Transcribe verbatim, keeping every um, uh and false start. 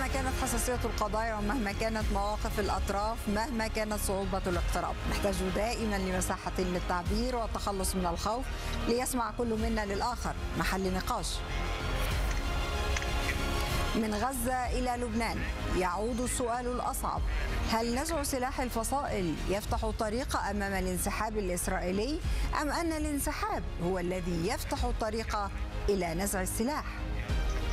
كانت حساسية القضايا ومهما كانت مواقف الأطراف، مهما كانت صعوبة الاقتراب، نحتاج دائما لمساحة للتعبير والتخلص من الخوف ليسمع كل منا للآخر محل نقاش. من غزة إلى لبنان يعود السؤال الأصعب: هل نزع سلاح الفصائل يفتح الطريق أمام الانسحاب الإسرائيلي، أم أن الانسحاب هو الذي يفتح الطريق إلى نزع السلاح؟